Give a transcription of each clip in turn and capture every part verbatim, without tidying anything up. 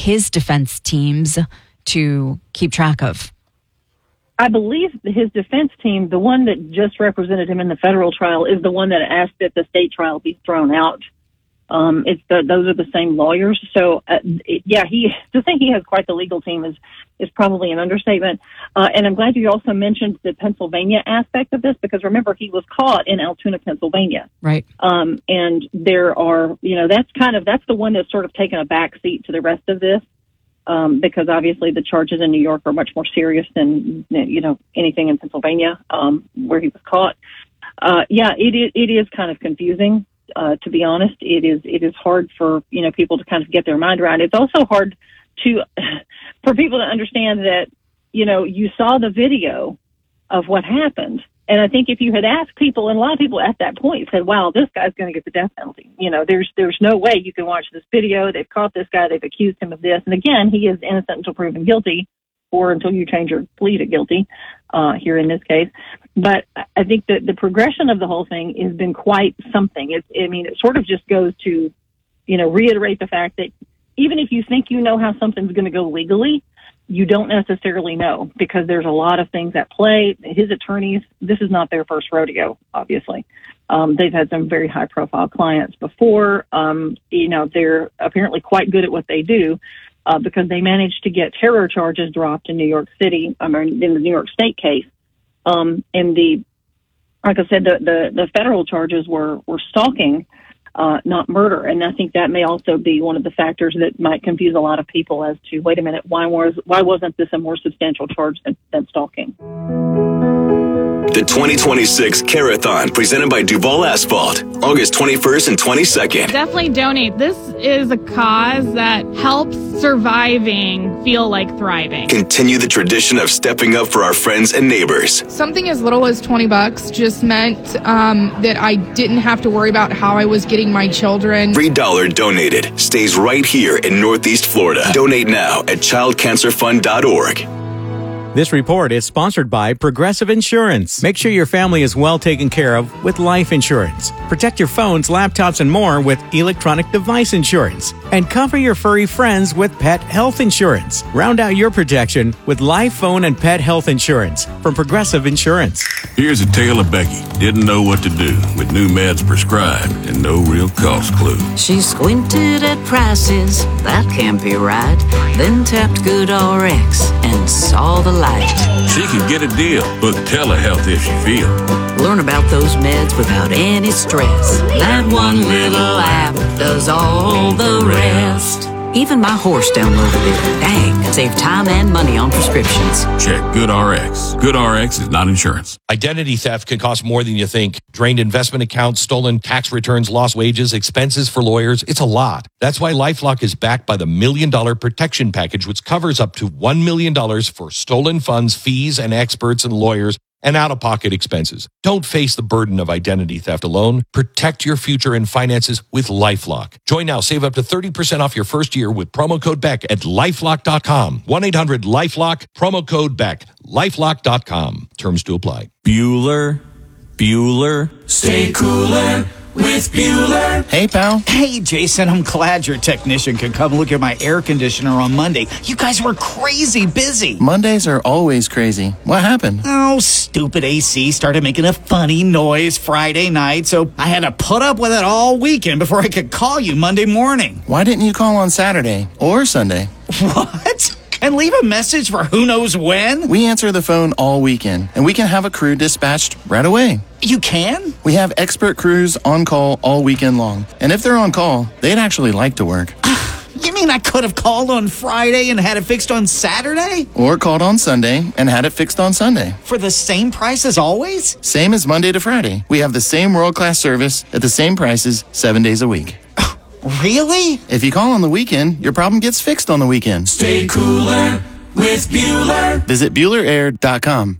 his defense teams to keep track of? I believe his defense team, the one that just represented him in the federal trial, is the one that asked that the state trial be thrown out. Um, it's the, those are the same lawyers. So, uh, it, yeah, he to think he has quite the legal team is is probably an understatement. Uh, and I'm glad you also mentioned the Pennsylvania aspect of this, because remember, he was caught in Altoona, Pennsylvania. Right. Um, and there are, you know, that's kind of that's the one that's sort of taken a back seat to the rest of this. Um, because obviously the charges in New York are much more serious than, you know, anything in Pennsylvania, um, where he was caught. Uh, yeah, it is, it is kind of confusing, uh, to be honest. It is, it is hard for, you know, people to kind of get their mind around. It's also hard to, for people to understand that, you know, you saw the video of what happened. And I think if you had asked people, and a lot of people at that point said, wow, this guy's going to get the death penalty. You know, there's there's no way you can watch this video. They've caught this guy. They've accused him of this. And again, he is innocent until proven guilty, or until you change your plea to guilty, uh, here in this case. But I think that the progression of the whole thing has been quite something. It's, I mean, it sort of just goes to, you know, reiterate the fact that even if you think you know how something's going to go legally, you don't necessarily know, because there's a lot of things at play. His attorneys, this is not their first rodeo, obviously. Um, they've had some very high-profile clients before. Um, you know, they're apparently quite good at what they do, uh, because they managed to get terror charges dropped in New York City, I mean, in the New York State case. Um, and the, like I said, the, the, the federal charges were, were stalking, Uh, not murder. And I think that may also be one of the factors that might confuse a lot of people as to, wait a minute, why was why wasn't this a more substantial charge than, than stalking? The twenty twenty-six Carathon, presented by Duval Asphalt, August twenty-first and twenty-second. Definitely donate. This is a cause that helps surviving feel like thriving. Continue the tradition of stepping up for our friends and neighbors. Something as little as twenty bucks just meant um, that I didn't have to worry about how I was getting my children. Every dollar donated stays right here in Northeast Florida. Donate now at child cancer fund dot org. This report is sponsored by Progressive Insurance. Make sure your family is well taken care of with life insurance. Protect your phones, laptops, and more with electronic device insurance. And cover your furry friends with pet health insurance. Round out your protection with life, phone, and pet health insurance from Progressive Insurance. Here's a tale of Becky. Didn't know what to do with new meds prescribed and no real cost clue. She squinted at prices, that can't be right. Then tapped GoodRx and saw the light. She can get a deal. Book telehealth if she feel. Learn about those meds without any stress. That one little app does all the rest. Even my horse downloaded it. Dang, save time and money on prescriptions. Check GoodRx. GoodRx is not insurance. Identity theft can cost more than you think. Drained investment accounts, stolen tax returns, lost wages, expenses for lawyers. It's a lot. That's why LifeLock is backed by the Million Dollar Protection Package, which covers up to one million dollars for stolen funds, fees, and experts and lawyers, and out-of-pocket expenses. Don't face the burden of identity theft alone. Protect your future and finances with LifeLock. Join now. Save up to thirty percent off your first year with promo code Beck at lifelock dot com. one eight hundred lifelock, promo code Beck. lifelock dot com. Terms to apply. Bueller, Bueller. Stay cooler with Bueller. Hey, pal. Hey, Jason, I'm glad your technician could come look at my air conditioner on Monday. You guys were crazy busy. Mondays are always crazy. What happened? Oh, stupid A C started making a funny noise Friday night, so I had to put up with it all weekend before I could call you Monday morning. Why didn't you call on Saturday or Sunday? What? And leave a message for who knows when? We answer the phone all weekend, and we can have a crew dispatched right away. You can? We have expert crews on call all weekend long. And if they're on call, they'd actually like to work. You mean I could have called on Friday and had it fixed on Saturday? Or called on Sunday and had it fixed on Sunday. For the same price as always? Same as Monday to Friday. We have the same world-class service at the same prices seven days a week. Really? If you call on the weekend, your problem gets fixed on the weekend. Stay cooler with Bueller. Visit Bueller Air dot com.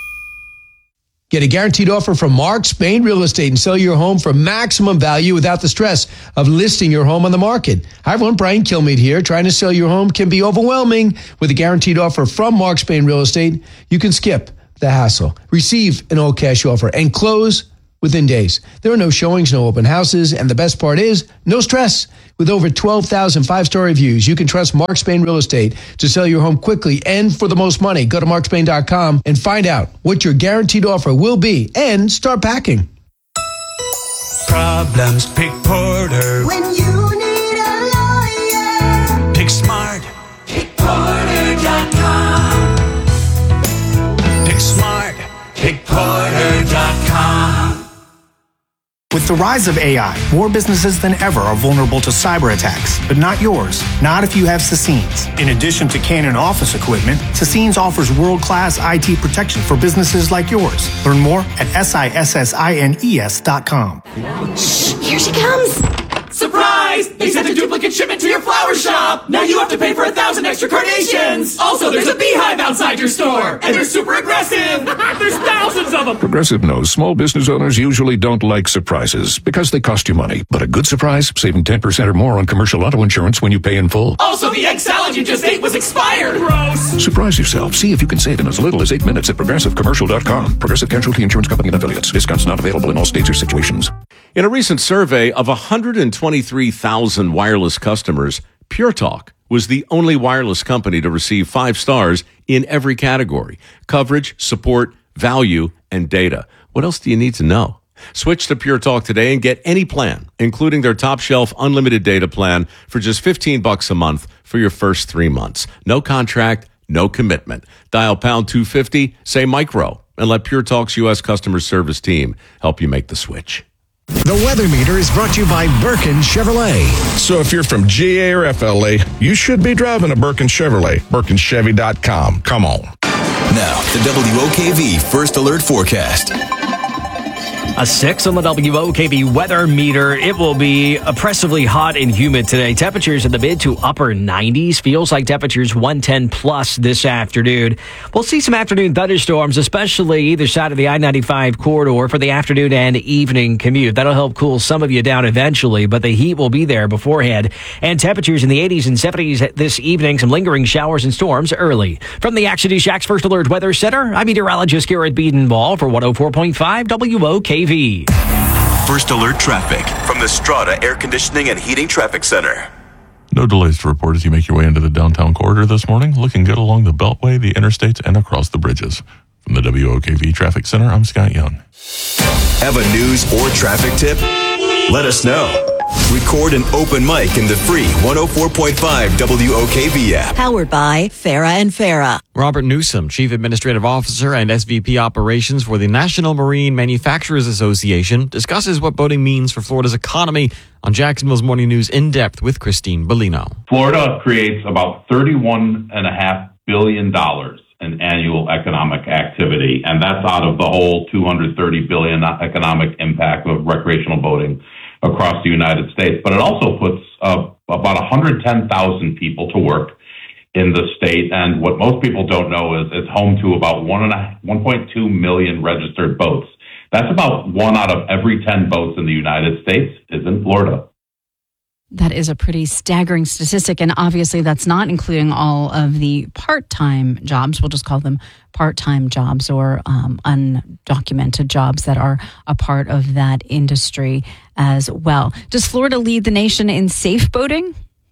Get a guaranteed offer from Mark Spain Real Estate and sell your home for maximum value without the stress of listing your home on the market. Hi, everyone. Brian Kilmeade here. Trying to sell your home can be overwhelming. With a guaranteed offer from Mark Spain Real Estate, you can skip the hassle, receive an all-cash offer, and close within days. There are no showings, no open houses, and the best part is, no stress. With over twelve thousand five-star reviews, you can trust Mark Spain Real Estate to sell your home quickly and for the most money. Go to mark spain dot com and find out what your guaranteed offer will be and start packing. Problems, pick Porter. When you need a lawyer, pick smart. pick porter dot com. Pick smart. pick porter dot com. With the rise of A I, more businesses than ever are vulnerable to cyber attacks, but not yours. Not if you have Sassines. In addition to Canon office equipment, Sassines offers world-class I T protection for businesses like yours. Learn more at sissines dot com. Shh, here she comes. Surprise! They sent a duplicate shipment to your flower shop. Now you have to pay for a thousand extra carnations. Also, there's a beehive outside your store, and they're super aggressive. There's thousands of them. Progressive knows small business owners usually don't like surprises because they cost you money. But a good surprise, saving ten percent or more on commercial auto insurance when you pay in full. Also, the egg salad you just ate was expired. Gross. Surprise yourself. See if you can save in as little as eight minutes at progressive commercial dot com. Progressive Casualty Insurance Company and affiliates. Discounts not available in all states or situations. In a recent survey of one hundred twenty-three thousand wireless customers, Pure Talk was the only wireless company to receive five stars in every category: coverage, support, value, and data. What else do you need to know? Switch to Pure Talk today and get any plan, including their top shelf unlimited data plan for just fifteen bucks a month for your first three months. No contract, no commitment. Dial pound two fifty, say micro, and let Pure Talk's U S customer service team help you make the switch. The Weather Meter is brought to you by Birkin Chevrolet. So if you're from G A or F L A, you should be driving a Birkin Chevrolet. Birkin Chevy dot com. Come on. Now, the W O K V First Alert Forecast. A six on the W O K V weather meter. It will be oppressively hot and humid today. Temperatures in the mid to upper nineties. Feels like temperatures one ten plus this afternoon. We'll see some afternoon thunderstorms, especially either side of the I ninety-five corridor for the afternoon and evening commute. That'll help cool some of you down eventually, but the heat will be there beforehand. And temperatures in the eighties and seventies this evening. Some lingering showers and storms early. From the Action News Shack's First Alert Weather Center, I'm meteorologist Garrett Bedenbaugh for one oh four point five W O K V. First Alert Traffic from the Strata Air Conditioning and Heating Traffic Center. No delays to report as you make your way into the downtown corridor this morning. Looking good along the Beltway, the interstates, and across the bridges. From the W O K V Traffic Center, I'm Scott Young. Have a news or traffic tip? Let us know. Record an open mic in the free one oh four point five W O K V app. Powered by Farah and Farah. Robert Newsom, Chief Administrative Officer and S V P Operations for the National Marine Manufacturers Association, discusses what boating means for Florida's economy on Jacksonville's Morning News In Depth with Christine Bellino. Florida creates about thirty-one point five billion dollars in annual economic activity, and that's out of the whole two hundred thirty billion dollars economic impact of recreational boating across the United States. But it also puts uh, about one hundred ten thousand people to work in the state. And what most people don't know is it's home to about one point two million registered boats. That's about one out of every ten boats in the United States is in Florida. That is a pretty staggering statistic, and obviously that's not including all of the part-time jobs. We'll just call them part-time jobs or um, undocumented jobs that are a part of that industry as well. Does Florida lead the nation in safe boating?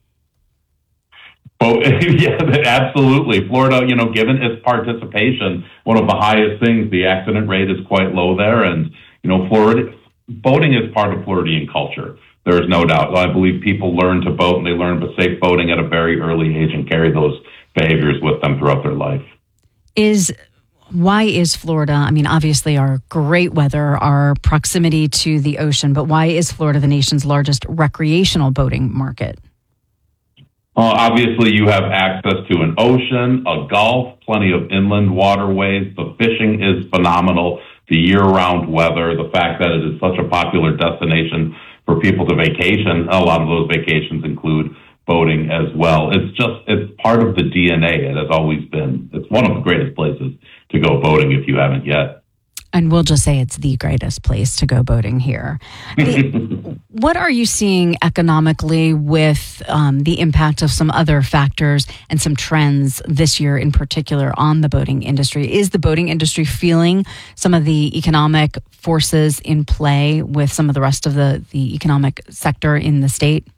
Oh, yeah, absolutely. Florida, you know, given its participation, one of the highest things, the accident rate is quite low there. And, you know, Florida, boating is part of Floridian culture. There is no doubt. I believe people learn to boat and they learn safe boating at a very early age and carry those behaviors with them throughout their life. Is why is Florida, I mean, obviously our great weather, our proximity to the ocean, but why is Florida the nation's largest recreational boating market? Well, obviously you have access to an ocean, a gulf, plenty of inland waterways. The fishing is phenomenal. The year-round weather, the fact that it is such a popular destination for people to vacation. A lot of those vacations include boating as well. It's just, it's part of the D N A. It has always been. It's one of the greatest places to go boating if you haven't yet. And we'll just say it's the greatest place to go boating here. The, what are you seeing economically with um, the impact of some other factors and some trends this year in particular on the boating industry? Is the boating industry feeling some of the economic forces in play with some of the rest of the, the economic sector in the state?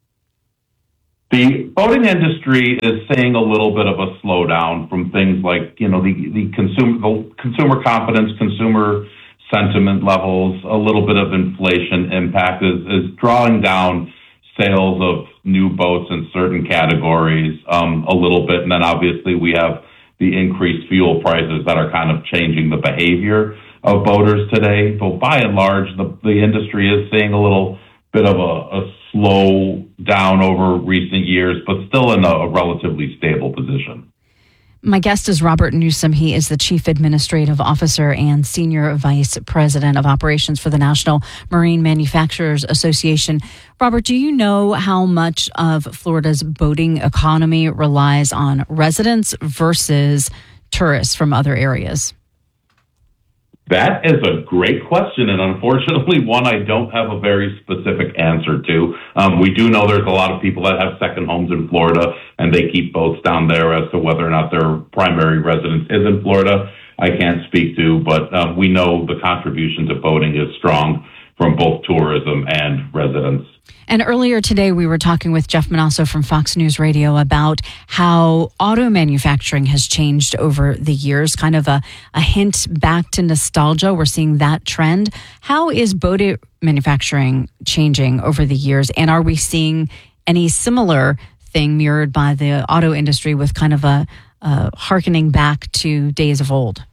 The boating industry is seeing a little bit of a slowdown from things like, you know, the, the consumer, the consumer confidence, consumer sentiment levels, a little bit of inflation impact is, is drawing down sales of new boats in certain categories um, a little bit. And then obviously we have the increased fuel prices that are kind of changing the behavior of boaters today. But by and large, the, the industry is seeing a little bit of a, a slow down over recent years, but still in a, a relatively stable position. My guest is Robert Newsom. He is the Chief Administrative Officer and Senior Vice President of Operations for the National Marine Manufacturers Association. Robert, do you know how much of Florida's boating economy relies on residents versus tourists from other areas? That is a great question, and unfortunately one I don't have a very specific answer to. Um, we do know there's a lot of people that have second homes in Florida, and they keep boats down there. As to whether or not their primary residence is in Florida, I can't speak to, but um, we know the contribution to boating is strong from both tourism and residents. And earlier today, we were talking with Jeff Manasso from Fox News Radio about how auto manufacturing has changed over the years, kind of a, a hint back to nostalgia. We're seeing that trend. How is boat manufacturing changing over the years? And are we seeing any similar thing mirrored by the auto industry with kind of a, a hearkening back to days of old?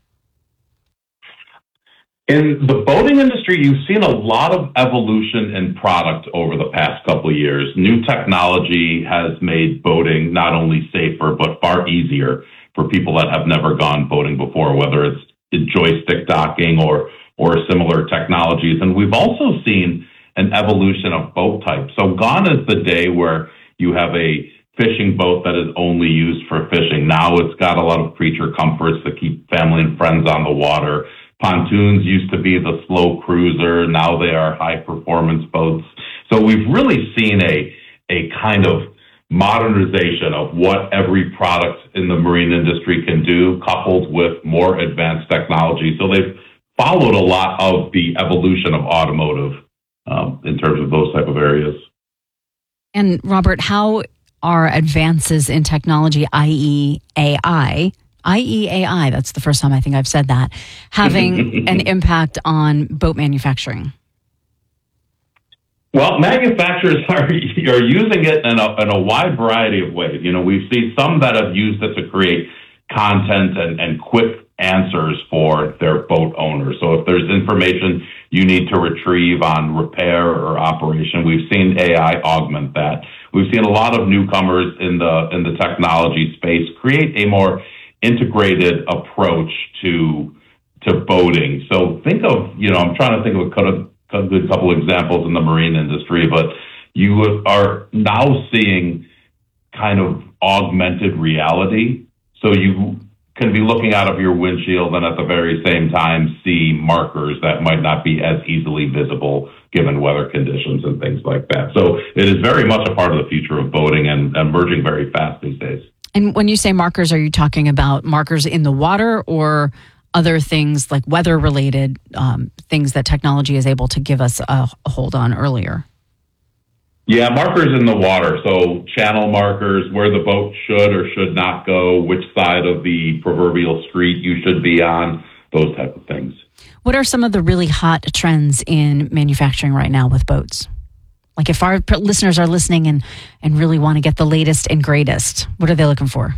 In the boating industry, you've seen a lot of evolution in product over the past couple of years. New technology has made boating not only safer, but far easier for people that have never gone boating before, whether it's joystick docking or, or similar technologies. And we've also seen an evolution of boat types. So gone is the day where you have a fishing boat that is only used for fishing. Now it's got a lot of creature comforts to keep family and friends on the water. Pontoons used to be the slow cruiser. Now they are high performance boats. So we've really seen a, a kind of modernization of what every product in the marine industry can do, coupled with more advanced technology. So they've followed a lot of the evolution of automotive um, in terms of those type of areas. And Robert, how are advances in technology, that is A I, I E A I, that's the first time I think I've said that, having an impact on boat manufacturing? Well, manufacturers are, are using it in a, in a wide variety of ways. You know, we've seen some that have used it to create content and, and quick answers for their boat owners. So if there's information you need to retrieve on repair or operation, we've seen A I augment that. We've seen a lot of newcomers in the in the technology space create a more integrated approach to to boating. So think of, you know, I'm trying to think of a, a good couple examples in the marine industry, but you are now seeing kind of augmented reality. So you can be looking out of your windshield and at the very same time see markers that might not be as easily visible given weather conditions and things like that. So it is very much a part of the future of boating and emerging very fast these days. And when you say markers, are you talking about markers in the water or other things like weather-related um, things that technology is able to give us a, a hold on earlier? Yeah, markers in the water. So channel markers, where the boat should or should not go, which side of the proverbial street you should be on, those type of things. What are some of the really hot trends in manufacturing right now with boats? Like if our listeners are listening and, and really want to get the latest and greatest, what are they looking for?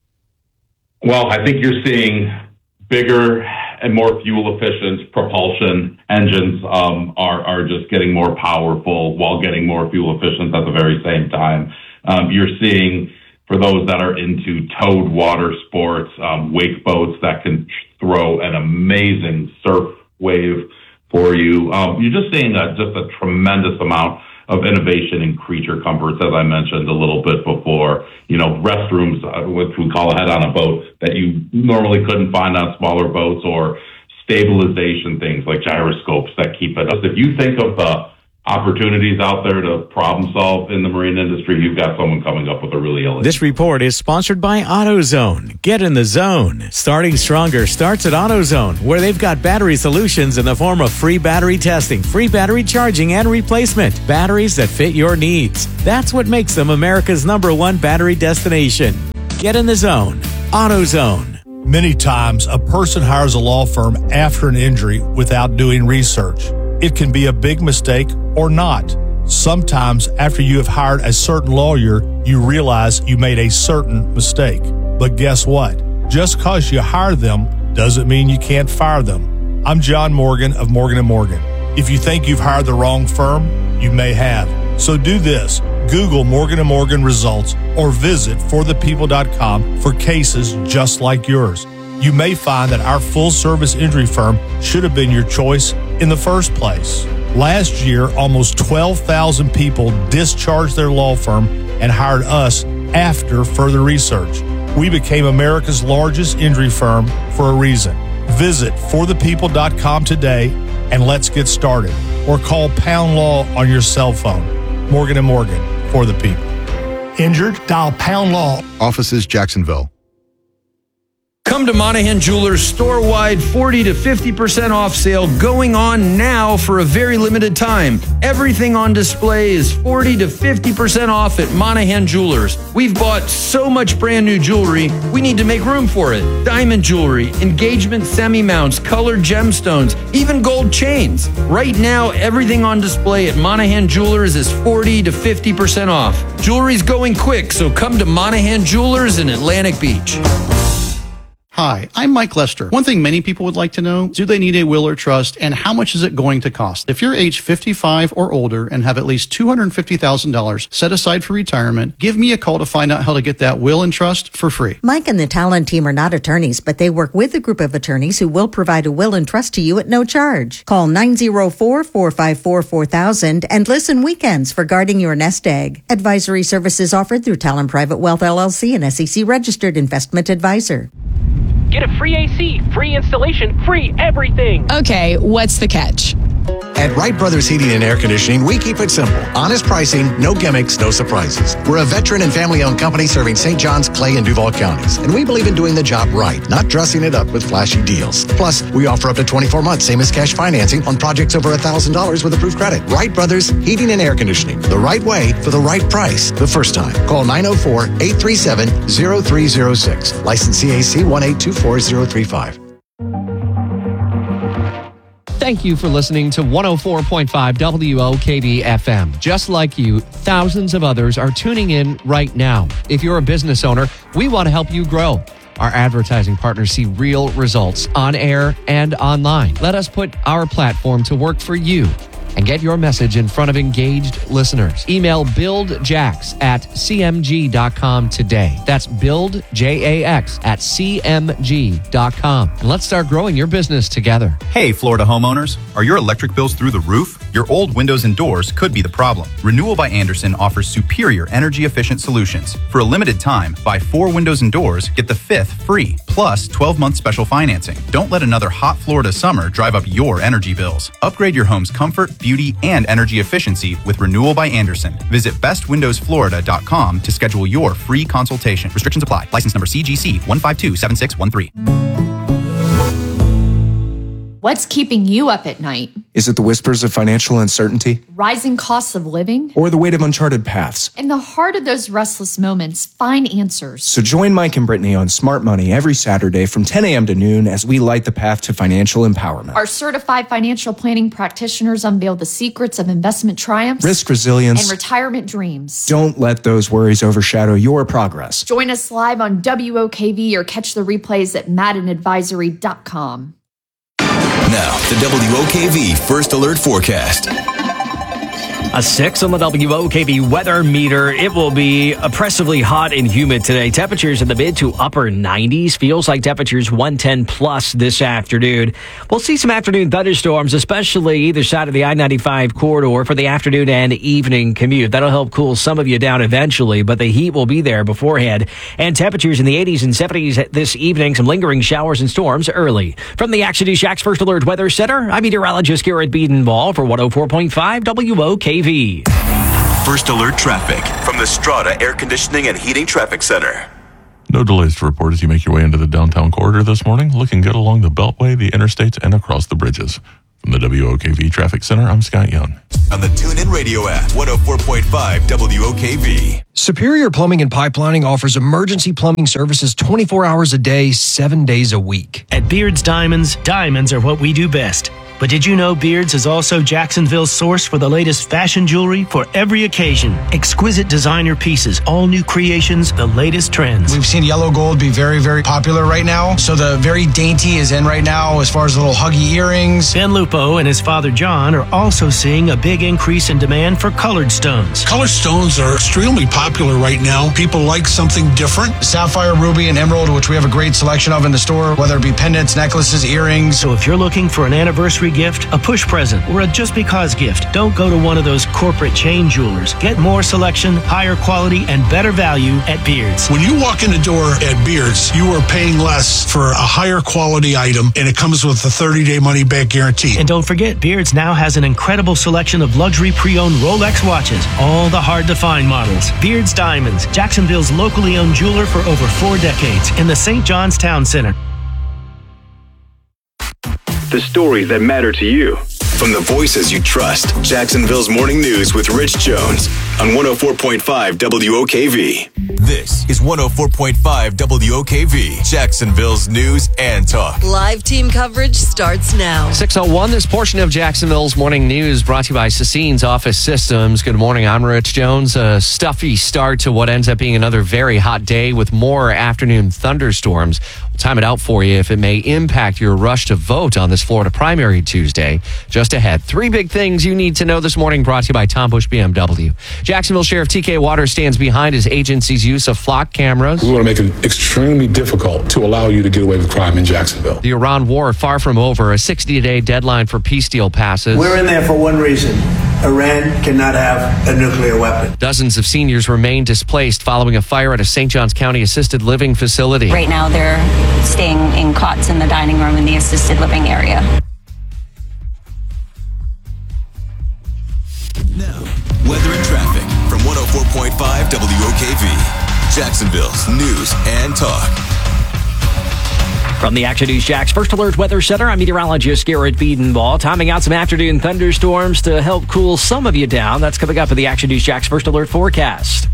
Well, I think you're seeing bigger and more fuel-efficient propulsion engines um, are, are just getting more powerful while getting more fuel-efficient at the very same time. Um, you're seeing, for those that are into towed water sports, um, wake boats that can throw an amazing surf wave for you. Um, you're just seeing a, just a tremendous amount of innovation in creature comforts, as I mentioned a little bit before. You know, restrooms, uh, which we call a head on a boat, that you normally couldn't find on smaller boats, or stabilization things like gyroscopes that keep it up. If you think of the opportunities out there to problem solve in the marine industry, you've got someone coming up with a really elegant. This report is sponsored by AutoZone. Get in the zone. Starting Stronger starts at AutoZone, where they've got battery solutions in the form of free battery testing, free battery charging, and replacement. Batteries that fit your needs. That's what makes them America's number one battery destination. Get in the zone. AutoZone. Many times, a person hires a law firm after an injury without doing research. It can be a big mistake or not. Sometimes, after you have hired a certain lawyer, you realize you made a certain mistake. But guess what? Just because you hire them doesn't mean you can't fire them. I'm John Morgan of Morgan and Morgan. If you think you've hired the wrong firm, you may have. So do this. Google Morgan and Morgan results or visit for the people dot com for cases just like yours. You may find that our full-service injury firm should have been your choice in the first place. Last year, almost twelve thousand people discharged their law firm and hired us after further research. We became America's largest injury firm for a reason. Visit for the people dot com today and let's get started. Or call Pound Law on your cell phone. Morgan and Morgan, for the people. Injured? Dial Pound Law. Offices, Jacksonville. Come to Monahan Jewelers store-wide forty to fifty percent off sale going on now for a very limited time. Everything on display is forty to fifty percent off at Monahan Jewelers. We've bought so much brand new jewelry, we need to make room for it. Diamond jewelry, engagement semi-mounts, colored gemstones, even gold chains. Right now, everything on display at Monahan Jewelers is forty to fifty percent off. Jewelry's going quick, so come to Monahan Jewelers in Atlantic Beach. Hi, I'm Mike Lester. One thing many people would like to know, do they need a will or trust, and how much is it going to cost? If you're age fifty-five or older and have at least two hundred fifty thousand dollars set aside for retirement, give me a call to find out how to get that will and trust for free. Mike and the Talon team are not attorneys, but they work with a group of attorneys who will provide a will and trust to you at no charge. Call nine oh four, four five four, four thousand and listen weekends for guarding your nest egg. Advisory services offered through Talon Private Wealth L L C, an S E C registered investment advisor. Get a free A C, free installation, free everything. Okay, what's the catch? At Wright Brothers Heating and Air Conditioning, we keep it simple. Honest pricing, no gimmicks, no surprises. We're a veteran and family-owned company serving Saint Johns, Clay, and Duval counties. And we believe in doing the job right, not dressing it up with flashy deals. Plus, we offer up to twenty-four months, same as cash financing, on projects over one thousand dollars with approved credit. Wright Brothers Heating and Air Conditioning. The right way for the right price the first time. Call nine oh four, eight three seven, oh three oh six. License C A C one eight two four zero three five. Thank you for listening to one oh four point five W O K V F M. Just like you, thousands of others are tuning in right now. If you're a business owner, we want to help you grow. Our advertising partners see real results on air and online. Let us put our platform to work for you and get your message in front of engaged listeners. Email buildjax at c m g dot com today. That's build, J A X, at c m g dot com. And let's start growing your business together. Hey, Florida homeowners. Are your electric bills through the roof? Your old windows and doors could be the problem. Renewal by Andersen offers superior energy-efficient solutions. For a limited time, buy four windows and doors, get the fifth free, plus twelve-month special financing. Don't let another hot Florida summer drive up your energy bills. Upgrade your home's comfort, beauty, and energy efficiency with Renewal by Andersen. Visit best windows florida dot com to schedule your free consultation. Restrictions apply. License number C G C one five two seven six one three. What's keeping you up at night? Is it the whispers of financial uncertainty? Rising costs of living? Or the weight of uncharted paths? In the heart of those restless moments, find answers. So join Mike and Brittany on Smart Money every Saturday from ten a.m. to noon as we light the path to financial empowerment. Our certified financial planning practitioners unveil the secrets of investment triumphs, risk resilience, and retirement dreams. Don't let those worries overshadow your progress. Join us live on W O K V or catch the replays at madden advisory dot com. Now, the W O K V First Alert Forecast. A six on the W O K V weather meter. It will be oppressively hot and humid today. Temperatures in the mid to upper nineties. Feels like temperatures one ten plus this afternoon. We'll see some afternoon thunderstorms, especially either side of the I ninety-five corridor for the afternoon and evening commute. That'll help cool some of you down eventually, but the heat will be there beforehand. And temperatures in the eighties and seventies this evening. Some lingering showers and storms early. From the Action News Jax First Alert Weather Center, I'm meteorologist Garrett Biedenball for one oh four point five W O K V. First Alert Traffic from the Strata Air Conditioning and Heating Traffic Center. No delays to report as you make your way into the downtown corridor this morning. Looking good along the Beltway, the interstates, and across the bridges. From the W O K V Traffic Center, I'm Scott Young. On the TuneIn Radio app, one oh four point five W O K V. Superior Plumbing and Pipelining offers emergency plumbing services twenty-four hours a day, seven days a week. At Beard's Diamonds, diamonds are what we do best. But did you know Beards is also Jacksonville's source for the latest fashion jewelry for every occasion? Exquisite designer pieces, all new creations, the latest trends. We've seen yellow gold be very, very popular right now. So the very dainty is in right now as far as little huggy earrings. Ben Lupo and his father John are also seeing a big increase in demand for colored stones. Colored stones are extremely popular right now. People like something different. Sapphire, ruby, and emerald, which we have a great selection of in the store, whether it be pendants, necklaces, earrings. So if you're looking for an anniversary gift, a push present, or a just because gift, don't go to one of those corporate chain jewelers. Get more selection, higher quality, and better value at Beards. When you walk in the door at Beards, you are paying less for a higher quality item, and it comes with a thirty-day money-back guarantee. And don't forget, Beards now has an incredible selection of luxury pre-owned Rolex watches, all the hard-to-find models. Beards Diamonds, Jacksonville's locally owned jeweler for over four decades in the Saint John's Town Center. The stories that matter to you. From the voices you trust, Jacksonville's Morning News with Rich Jones on one oh four point five W O K V. This is one oh four point five W O K V, Jacksonville's News and Talk. Live team coverage starts now. six oh one, this portion of Jacksonville's Morning News brought to you by Sassine's Office Systems. Good morning, I'm Rich Jones. A stuffy start to what ends up being another very hot day with more afternoon thunderstorms. We'll time it out for you if it may impact your rush to vote on this Florida primary Tuesday. Just ahead, three big things you need to know this morning brought to you by Tom Bush B M W. Jacksonville Sheriff T K Waters stands behind his agency's use of flock cameras. We want to make it extremely difficult to allow you to get away with crime in Jacksonville. The Iran war far from over. A sixty-day deadline for peace deal passes. We're in there for one reason. Iran cannot have a nuclear weapon. Dozens of seniors remain displaced following a fire at a Saint Johns County assisted living facility. Right now, they're staying in cots in the dining room in the assisted living area. Now, weather and traffic from one oh four point five W O K V, Jacksonville's News and Talk. From the Action News Jax First Alert Weather Center, I'm meteorologist Garrett Biedenball. Timing out some afternoon thunderstorms to help cool some of you down. That's coming up in the Action News Jax First Alert forecast.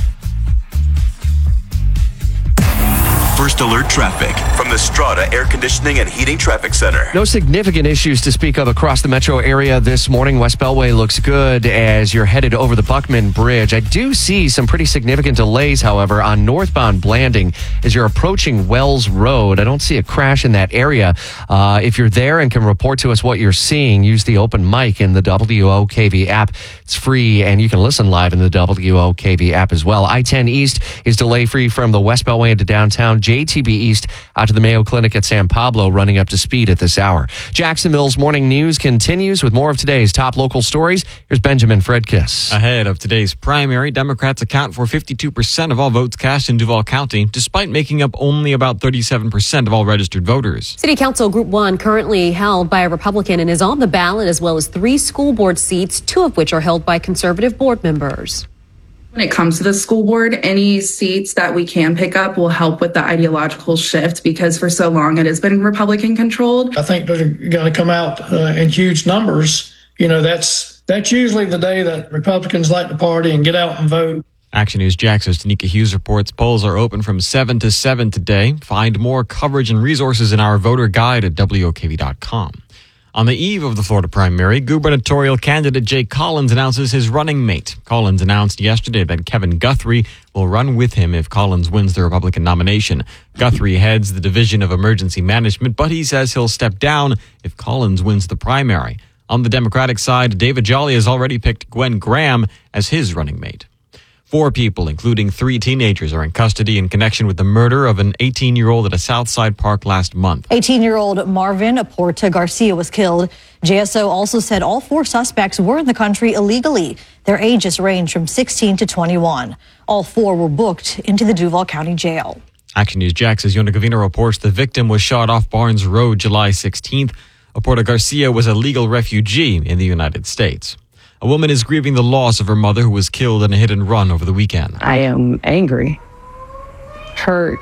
First Alert Traffic from the Strata Air Conditioning and Heating Traffic Center. No significant issues to speak of across the metro area this morning. West Beltway looks good as you're headed over the Buckman Bridge. I do see some pretty significant delays, however, on northbound Blanding as you're approaching Wells Road. I don't see a crash in that area. Uh, if you're there and can report to us what you're seeing, use the open mic in the W O K V app. It's free, and you can listen live in the W O K V app as well. I ten East is delay-free from the West Beltway into downtown. J T B East out to the Mayo Clinic at San Pablo, running up to speed at this hour. Jacksonville's Morning News continues with more of today's top local stories. Here's Benjamin Fredkiss. Ahead of today's primary, Democrats account for fifty-two percent of all votes cast in Duval County, despite making up only about thirty-seven percent of all registered voters. City Council Group one, currently held by a Republican and is on the ballot, as well as three school board seats, two of which are held by conservative board members. When it comes to the school board, any seats that we can pick up will help with the ideological shift, because for so long it has been Republican controlled. I think they're going to come out uh, in huge numbers. You know, that's that's usually the day that Republicans like to party and get out and vote. Action News Jax's Tanika Hughes reports polls are open from seven to seven today. Find more coverage and resources in our voter guide at W O K V dot com. On the eve of the Florida primary, gubernatorial candidate Jay Collins announces his running mate. Collins announced yesterday that Kevin Guthrie will run with him if Collins wins the Republican nomination. Guthrie heads the Division of Emergency Management, but he says he'll step down if Collins wins the primary. On the Democratic side, David Jolly has already picked Gwen Graham as his running mate. Four people, including three teenagers, are in custody in connection with the murder of an eighteen-year-old at a Southside park last month. eighteen-year-old Marvin Aporta Garcia was killed. J S O also said all four suspects were in the country illegally. Their ages range from sixteen to twenty-one. All four were booked into the Duval County Jail. Action News Jax's Yona Gavina reports the victim was shot off Barnes Road July sixteenth. Aporta Garcia was a legal refugee in the United States. A woman is grieving the loss of her mother who was killed in a hit and run over the weekend. I am angry, hurt.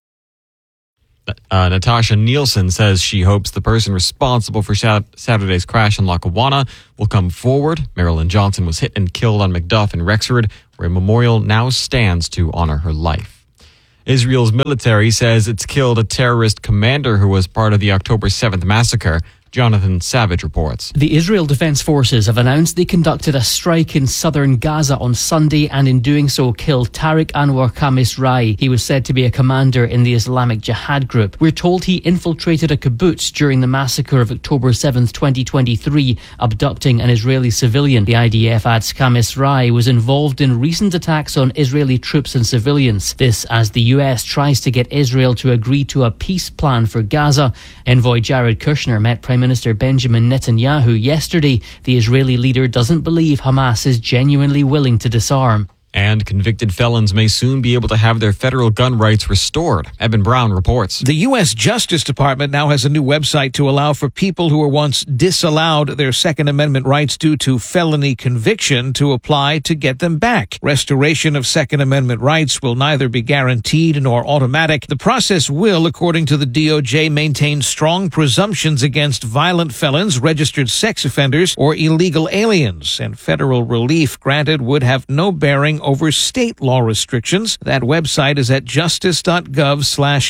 Uh, Natasha Nielsen says she hopes the person responsible for Saturday's crash in Lackawanna will come forward. Marilyn Johnson was hit and killed on McDuff in Rexford, where a memorial now stands to honor her life. Israel's military says it's killed a terrorist commander who was part of the October seventh massacre. Jonathan Savage reports. The Israel Defense Forces have announced they conducted a strike in southern Gaza on Sunday and in doing so killed Tariq Anwar Khamis Rai. He was said to be a commander in the Islamic Jihad group. We're told he infiltrated a kibbutz during the massacre of October seventh, twenty twenty-three, abducting an Israeli civilian. The I D F adds Khamis Rai was involved in recent attacks on Israeli troops and civilians. This as the U S tries to get Israel to agree to a peace plan for Gaza. Envoy Jared Kushner met Prime Minister Benjamin Netanyahu yesterday. The Israeli leader doesn't believe Hamas is genuinely willing to disarm. And convicted felons may soon be able to have their federal gun rights restored. Eben Brown reports. The U S Justice Department now has a new website to allow for people who were once disallowed their Second Amendment rights due to felony conviction to apply to get them back. Restoration of Second Amendment rights will neither be guaranteed nor automatic. The process will, according to the D O J, maintain strong presumptions against violent felons, registered sex offenders, or illegal aliens, and federal relief granted would have no bearing over state law restrictions. That website is at justice.gov slash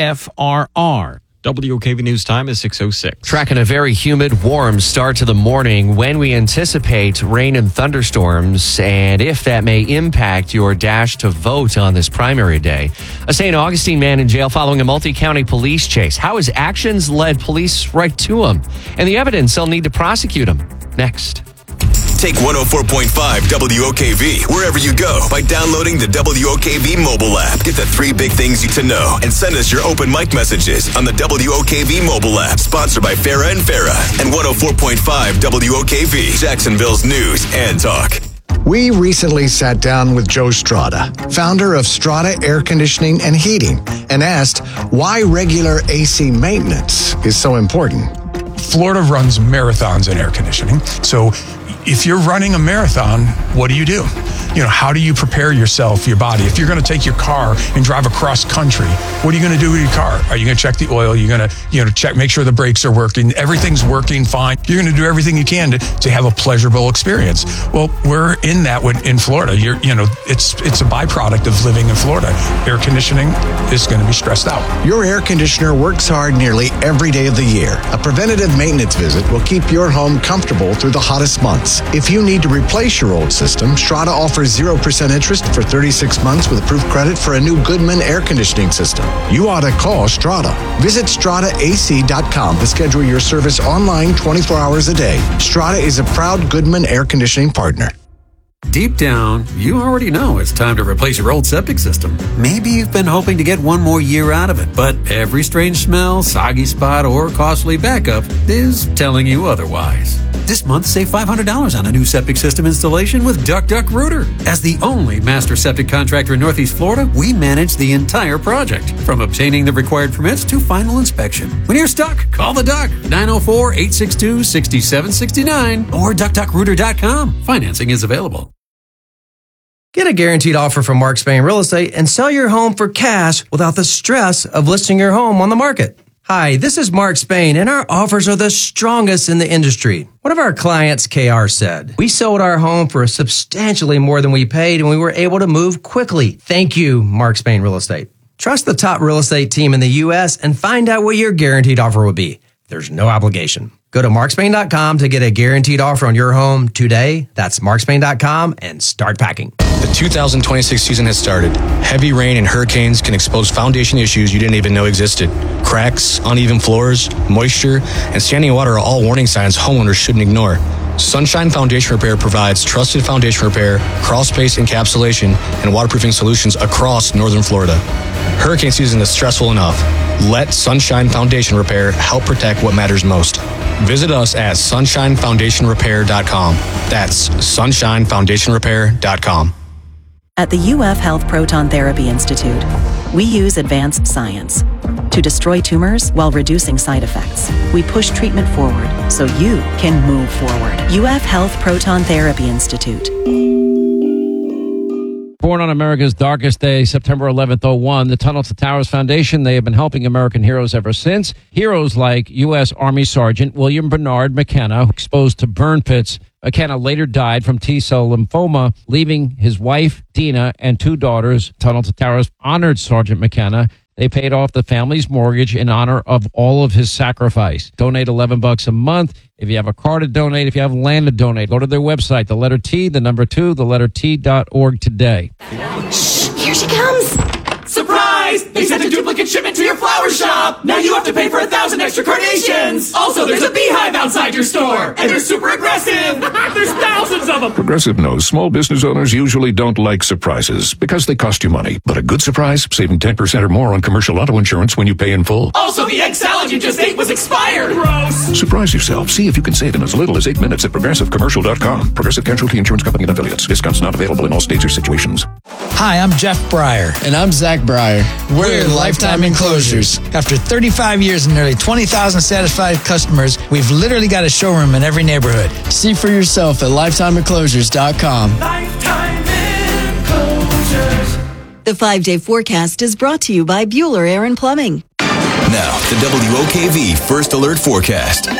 FFRR. W O K V News time is six oh six. Tracking a very humid, warm start to the morning when we anticipate rain and thunderstorms, and if that may impact your dash to vote on this primary day. A Saint Augustine man in jail following a multi-county police chase. How his actions led police right to him, and the evidence they'll need to prosecute him. Next. Take one oh four point five W O K V wherever you go by downloading the W O K V mobile app. Get the three big things you to know and send us your open mic messages on the W O K V mobile app. Sponsored by Farah and Farah and one oh four point five W O K V, Jacksonville's news and talk. We recently sat down with Joe Strada, founder of Strada Air Conditioning and Heating, and asked why regular A C maintenance is so important. Florida runs marathons in air conditioning. So if you're running a marathon, what do you do? You know, how do you prepare yourself, your body? If you're going to take your car and drive across country, what are you going to do with your car? Are you going to check the oil? You're going to, you know, check, make sure the brakes are working. Everything's working fine. You're going to do everything you can to, to have a pleasurable experience. Well, we're in that with, in Florida. You're, you know, it's it's a byproduct of living in Florida. Air conditioning is going to be stressed out. Your air conditioner works hard nearly every day of the year. A preventative maintenance visit will keep your home comfortable through the hottest months. If you need to replace your old system, Strada offers zero percent interest for thirty-six months with approved credit for a new Goodman air conditioning system. You ought to call Strada. Visit strada A C dot com to schedule your service online twenty-four hours a day. Strada is a proud Goodman air conditioning partner. Deep down, you already know it's time to replace your old septic system. Maybe you've been hoping to get one more year out of it, but every strange smell, soggy spot, or costly backup is telling you otherwise. This month, save five hundred dollars on a new septic system installation with Duck Duck Rooter. As the only master septic contractor in Northeast Florida, we manage the entire project, from obtaining the required permits to final inspection. When you're stuck, call the Duck, nine oh four, eight six two, six seven six nine, or duck duck rooter dot com. Financing is available. Get a guaranteed offer from Mark Spain Real Estate and sell your home for cash without the stress of listing your home on the market. Hi, this is Mark Spain, and our offers are the strongest in the industry. One of our clients, K R, said, "We sold our home for substantially more than we paid, and we were able to move quickly. Thank you, Mark Spain Real Estate." Trust the top real estate team in the U S and find out what your guaranteed offer will be. There's no obligation. Go to mark spain dot com to get a guaranteed offer on your home today. That's mark spain dot com and start packing. The two thousand twenty-six season has started. Heavy rain and hurricanes can expose foundation issues you didn't even know existed. Cracks, uneven floors, moisture, and standing water are all warning signs homeowners shouldn't ignore. Sunshine Foundation Repair provides trusted foundation repair, crawl space encapsulation, and waterproofing solutions across northern Florida. Hurricane season is stressful enough. Let Sunshine Foundation Repair help protect what matters most. Visit us at sunshine foundation repair dot com. That's sunshine foundation repair dot com. At the U F Health Proton Therapy Institute, we use advanced science to destroy tumors while reducing side effects. We push treatment forward so you can move forward. U F Health Proton Therapy Institute. Born on America's darkest day, September eleventh, oh one, the Tunnel to Towers Foundation, they have been helping American heroes ever since. Heroes like U S. Army Sergeant William Bernard McKenna, exposed to burn pits. McKenna later died from T-cell lymphoma, leaving his wife, Dina, and two daughters. Tunnel to Towers honored Sergeant McKenna. They paid off the family's mortgage in honor of all of his sacrifice. Donate eleven bucks a month. If you have a car to donate, if you have land to donate, go to their website, the letter T, the number two, the letter T dot org today. Shh, here she comes. Surprise! They sent a duplicate shipment to your flower shop. Now you have to pay for a thousand extra carnations. Also, there's a beehive outside your store, and they're super aggressive. There's thousands of them. Progressive knows small business owners usually don't like surprises because they cost you money. But a good surprise, saving ten percent or more on commercial auto insurance when you pay in full. Also, the egg salad you just ate was expired. Gross. Surprise yourself. See if you can save in as little as eight minutes at progressive commercial dot com. Progressive Casualty Insurance Company and affiliates. Discounts not available in all states or situations. Hi, I'm Jeff Breyer. And I'm Zach Breyer. We're, We're Lifetime Enclosures. After thirty-five years and nearly twenty thousand satisfied customers, we've literally got a showroom in every neighborhood. See for yourself at lifetime enclosures dot com. Lifetime Enclosures. The five-day forecast is brought to you by Bueller Air and Plumbing. Now, the W O K V First Alert Forecast.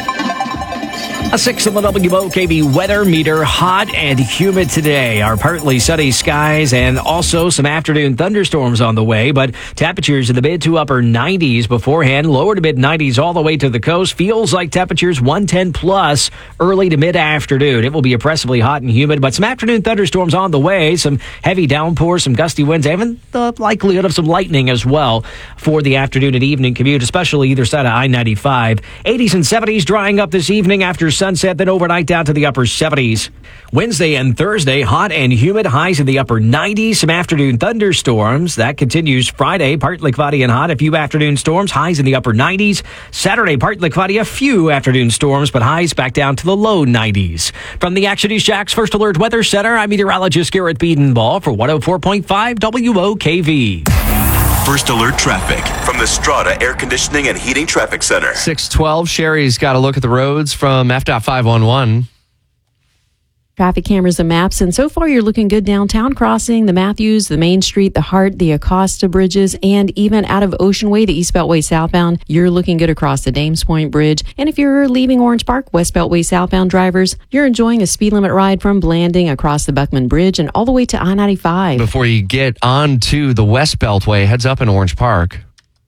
A six on the W O K V weather meter, hot and humid today. Our partly sunny skies and also some afternoon thunderstorms on the way, but temperatures in the mid to upper nineties beforehand, lower to mid nineties all the way to the coast. Feels like temperatures one ten plus early to mid afternoon. It will be oppressively hot and humid, but some afternoon thunderstorms on the way, some heavy downpours, some gusty winds, and the likelihood of some lightning as well for the afternoon and evening commute, especially either side of I ninety-five. eighties and seventies drying up this evening after sunset, then overnight down to the upper seventies. Wednesday and Thursday, hot and humid, highs in the upper nineties, some afternoon thunderstorms. That continues Friday, partly cloudy and hot, a few afternoon storms, highs in the upper nineties. Saturday, partly cloudy, a few afternoon storms, but highs back down to the low nineties. From the Action News Jax First Alert Weather Center, I'm meteorologist Garrett Beedenball for one oh four point five W O K V. First Alert Traffic from the Strata Air Conditioning and Heating Traffic Center. six twelve, Sherry's got a look at the roads from F dot five one one. Traffic cameras and maps, and so far you're looking good downtown, crossing the Matthews, the Main Street, the Hart, the Acosta bridges, and even out of Ocean Way, the East Beltway southbound. You're looking good across the Dames Point Bridge. And if you're leaving Orange Park, West Beltway southbound drivers, you're enjoying a speed limit ride from Blanding across the Buckman Bridge and all the way to I ninety-five. Before you get on to the West Beltway, heads up in Orange Park.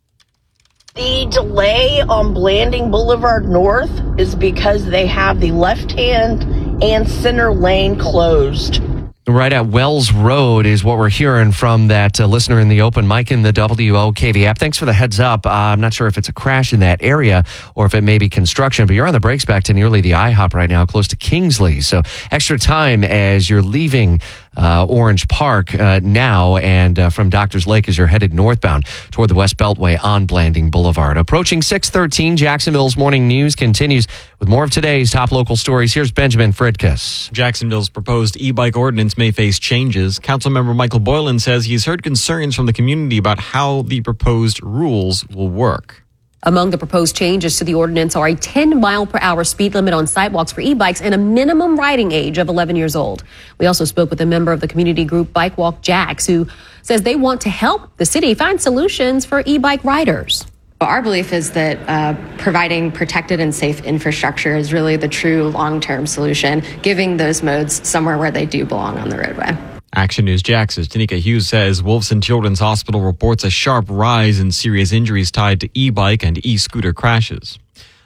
The delay on Blanding Boulevard North is because they have the left-hand and center lane closed. Right at Wells Road is what we're hearing from that uh, listener in the open mic in the W O K V app. Thanks for the heads up. Uh, I'm not sure if it's a crash in that area or if it may be construction, but you're on the brakes back to nearly the I hop right now, close to Kingsley. So extra time as you're leaving uh, Orange Park uh, now and uh, from Doctors Lake as you're headed northbound toward the West Beltway on Blanding Boulevard. Approaching six thirteen, Jacksonville's Morning News continues with more of today's top local stories. Here's Benjamin Fridkus. Jacksonville's proposed e-bike ordinance may face changes. Councilmember Michael Boylan says he's heard concerns from the community about how the proposed rules will work. Among the proposed changes to the ordinance are a ten mile per hour speed limit on sidewalks for e-bikes and a minimum riding age of eleven years old. We also spoke with a member of the community group Bike Walk Jax, who says they want to help the city find solutions for e-bike riders. Our belief is that uh, providing protected and safe infrastructure is really the true long-term solution, giving those modes somewhere where they do belong on the roadway. Action News Jax's Tanika Hughes says Wolfson Children's Hospital reports a sharp rise in serious injuries tied to e-bike and e-scooter crashes.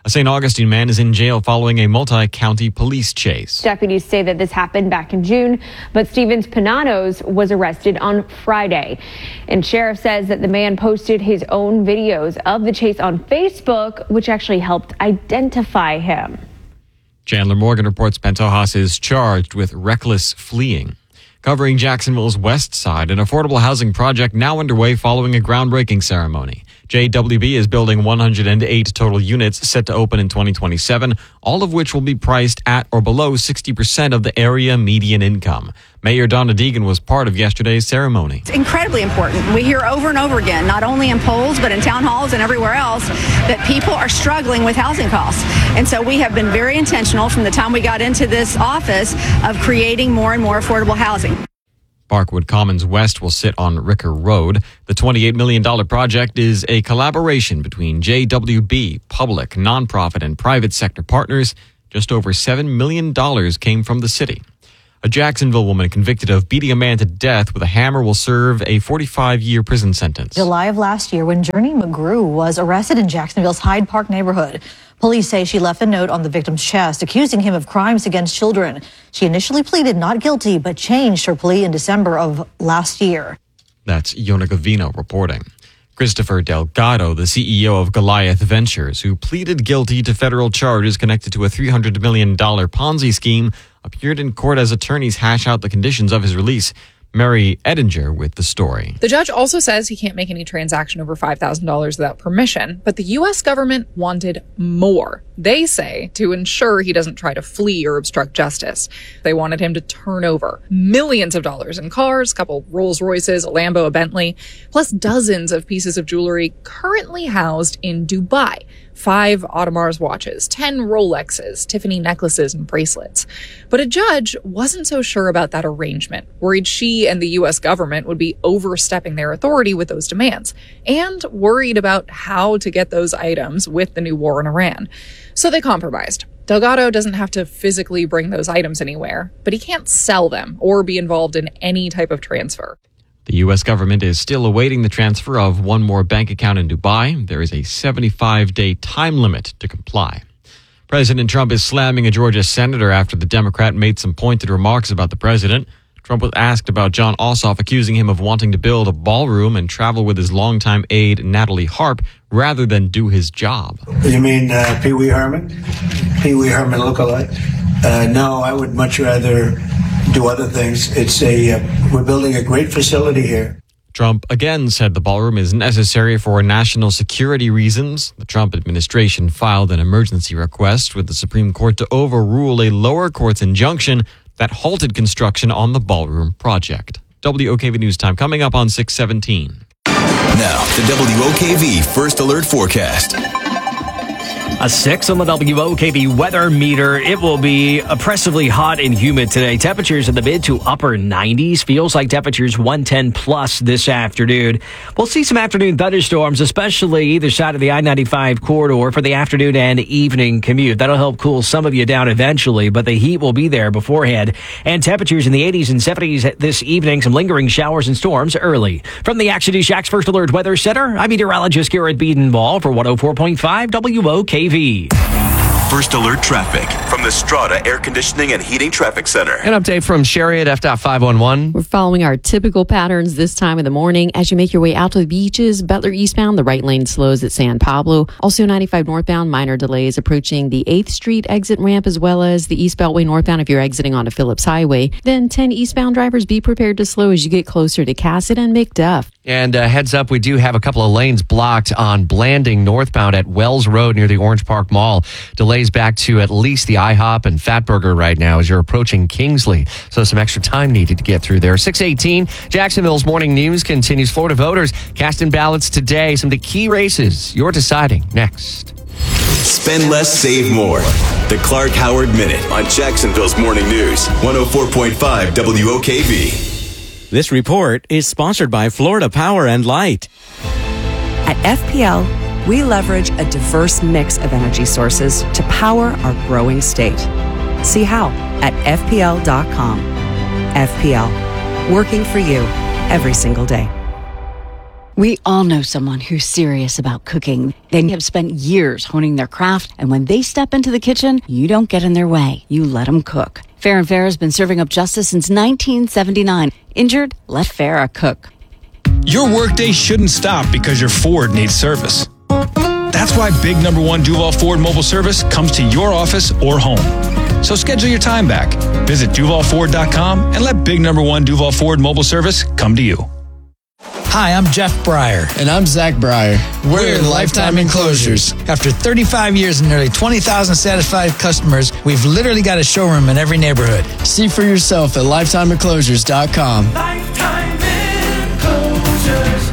A Saint Augustine man is in jail following a multi-county police chase. Deputies say that this happened back in June, but Stevens Pananos was arrested on Friday. And sheriff says that the man posted his own videos of the chase on Facebook, which actually helped identify him. Chandler Morgan reports Pantojas is charged with reckless fleeing. Covering Jacksonville's west side, an affordable housing project now underway following a groundbreaking ceremony. J W B is building one hundred eight total units set to open in twenty twenty-seven, all of which will be priced at or below sixty percent of the area median income. Mayor Donna Deegan was part of yesterday's ceremony. It's incredibly important. We hear over and over again, not only in polls, but in town halls and everywhere else, that people are struggling with housing costs. And so we have been very intentional from the time we got into this office of creating more and more affordable housing. Parkwood Commons West will sit on Ricker Road. The twenty-eight million dollars project is a collaboration between J W B, public, nonprofit, and private sector partners. Just over seven million dollars came from the city. A Jacksonville woman convicted of beating a man to death with a hammer will serve a forty-five year prison sentence. July of last year, when Journey McGrew was arrested in Jacksonville's Hyde Park neighborhood. Police say she left a note on the victim's chest accusing him of crimes against children. She initially pleaded not guilty, but changed her plea in December of last year. That's Yona Gavino reporting. Christopher Delgado, the C E O of Goliath Ventures, who pleaded guilty to federal charges connected to a three hundred million dollars Ponzi scheme, appeared in court as attorneys hash out the conditions of his release. Mary Edinger with the story. The judge also says he can't make any transaction over five thousand dollars without permission, but the U S government wanted more. They say to ensure he doesn't try to flee or obstruct justice. They wanted him to turn over millions of dollars in cars, a couple Rolls Royces, a Lambo, a Bentley, plus dozens of pieces of jewelry currently housed in Dubai. Five Audemars watches, ten Rolexes, Tiffany necklaces, and bracelets. But a judge wasn't so sure about that arrangement, worried she and the U S government would be overstepping their authority with those demands, and worried about how to get those items with the new war in Iran. So they compromised. Delgado doesn't have to physically bring those items anywhere, but he can't sell them or be involved in any type of transfer. The U S government is still awaiting the transfer of one more bank account in Dubai. There is a seventy-five day time limit to comply. President Trump is slamming a Georgia senator after the Democrat made some pointed remarks about the president. Trump was asked about John Ossoff accusing him of wanting to build a ballroom and travel with his longtime aide, Natalie Harp, rather than do his job. You mean uh, Pee Wee Herman? Pee Wee Herman lookalike? Uh, no, I would much rather do other things. It's a uh, we're building a great facility here. Trump again said the ballroom is necessary for national security reasons. The Trump administration filed an emergency request with the Supreme Court to overrule a lower court's injunction that halted construction on the ballroom project. W O K V News Time coming up on six seventeen. Now, the W O K V First Alert Forecast. A six on the W O K V weather meter. It will be oppressively hot and humid today. Temperatures in the mid to upper nineties. Feels like temperatures one ten plus this afternoon. We'll see some afternoon thunderstorms, especially either side of the I ninety-five corridor for the afternoon and evening commute. That'll help cool some of you down eventually, but the heat will be there beforehand. And temperatures in the eighties and seventies this evening. Some lingering showers and storms early. From the Action News Jax First Alert Weather Center, I'm meteorologist Garrett Biedenball for one oh four point five W O K V. First Alert Traffic from the Strata Air Conditioning and Heating Traffic Center. An update from Sherry at F five one one. We're following our typical patterns this time of the morning. As you make your way out to the beaches, Butler eastbound, the right lane slows at San Pablo. Also ninety-five northbound, minor delays approaching the eighth Street exit ramp as well as the East Beltway northbound if you're exiting onto Phillips Highway. Then ten eastbound drivers, be prepared to slow as you get closer to Cassett and McDuff. And uh, heads up, we do have a couple of lanes blocked on Blanding northbound at Wells Road near the Orange Park Mall. Delays back to at least the IHOP and Fatburger right now as you're approaching Kingsley. So some extra time needed to get through there. six eighteen, Jacksonville's Morning News continues. Florida voters casting ballots today. Some of the key races you're deciding next. Spend less, save more. The Clark Howard Minute on Jacksonville's Morning News, one oh four point five W O K V. This report is sponsored by Florida Power and Light. At F P L, we leverage a diverse mix of energy sources to power our growing state. See how at F P L dot com. F P L, working for you every single day. We all know someone who's serious about cooking. They have spent years honing their craft, and when they step into the kitchen, you don't get in their way. You let them cook. Fair and Fair has been serving up justice since nineteen seventy-nine. Injured? Let Farah cook. Your workday shouldn't stop because your Ford needs service. That's why Big Number One Duval Ford Mobile Service comes to your office or home. So schedule your time back. Visit Duval Ford dot com and let Big Number One Duval Ford Mobile Service come to you. Hi, I'm Jeff Breyer. And I'm Zach Breyer. We're, We're Lifetime Enclosures. After thirty-five years and nearly twenty thousand satisfied customers, we've literally got a showroom in every neighborhood. See for yourself at Lifetime Enclosures dot com. Lifetime Enclosures.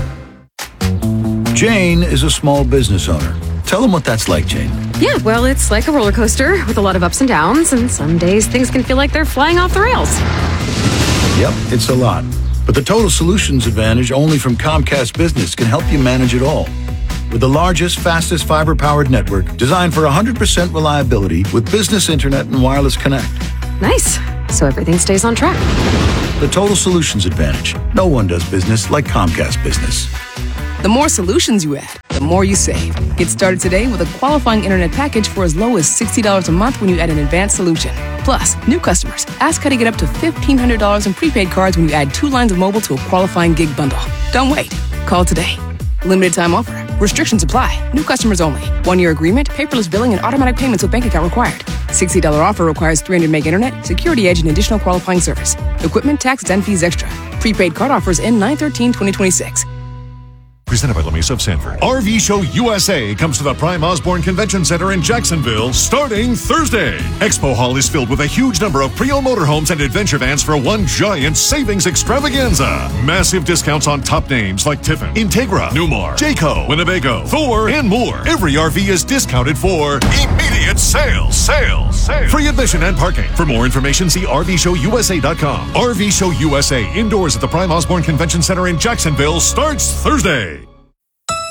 Jane is a small business owner. Tell them what that's like, Jane. Yeah, well, it's like a roller coaster with a lot of ups and downs, and some days things can feel like they're flying off the rails. Yep, it's a lot. But the Total Solutions Advantage only from Comcast Business can help you manage it all. With the largest, fastest fiber-powered network designed for one hundred percent reliability with business internet and wireless connect. Nice. So everything stays on track. The Total Solutions Advantage. No one does business like Comcast Business. The more solutions you add, the more you save. Get started today with a qualifying internet package for as low as sixty dollars a month when you add an advanced solution. Plus, new customers, ask how to get up to fifteen hundred dollars in prepaid cards when you add two lines of mobile to a qualifying gig bundle. Don't wait. Call today. Limited time offer. Restrictions apply. New customers only. One-year agreement, paperless billing, and automatic payments with bank account required. sixty dollars offer requires three hundred meg internet, security edge, and additional qualifying service. Equipment, taxes, and fees extra. Prepaid card offers end nine thirteen twenty twenty-six. Presented by Lemisa of Sanford. R V Show U S A comes to the Prime Osborne Convention Center in Jacksonville starting Thursday. Expo Hall is filled with a huge number of pre-owned motorhomes and adventure vans for one giant savings extravaganza. Massive discounts on top names like Tiffin, Integra, Newmar, Jayco, Winnebago, Thor, and more. Every R V is discounted for immediate sales. Sales. Sales. Free admission and parking. For more information, see R V show U S A dot com. R V Show U S A indoors at the Prime Osborne Convention Center in Jacksonville starts Thursday.